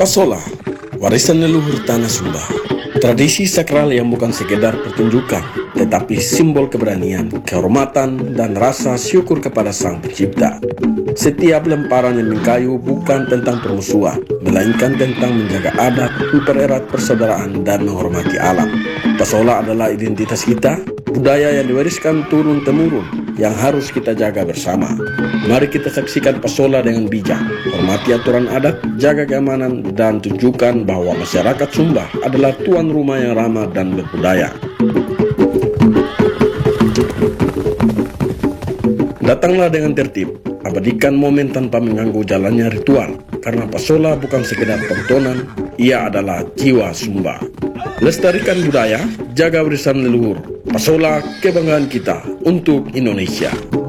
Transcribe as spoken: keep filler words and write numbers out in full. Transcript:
Pasola, warisan leluhur tanah Sumba. Tradisi sakral yang bukan sekedar pertunjukan, tetapi simbol keberanian, kehormatan, dan rasa syukur kepada Sang Pencipta. Setiap lemparan yang kayu bukan tentang permusuhan, melainkan tentang menjaga adat, mempererat persaudaraan, dan menghormati alam. Pasola adalah identitas kita, budaya yang diwariskan turun-temurun, yang harus kita jaga bersama. Mari kita saksikan Pasola dengan bijak, hormati aturan adat, jaga keamanan, dan tunjukkan bahwa masyarakat Sumba adalah tuan rumah yang ramah dan berbudaya. Datanglah dengan tertib, abadikan momen tanpa mengganggu jalannya ritual, karena Pasola bukan sekedar tontonan, ia adalah jiwa Sumba. Lestarikan budaya, jaga warisan leluhur. Pasola, kebanggaan kita untuk Indonesia.